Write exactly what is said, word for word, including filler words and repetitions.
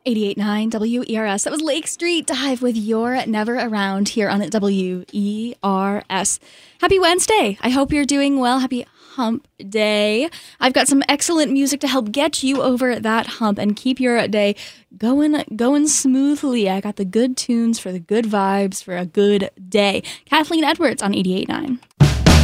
eighty-eight point nine W E R S. That was Lake Street Dive with You're Never Around here on W E R S. Happy Wednesday. I hope you're doing well. Happy hump day. I've got some excellent music to help get you over that hump and keep your day going going smoothly. I got the good tunes for the good vibes for a good day. Kathleen Edwards on eighty-eight point nine.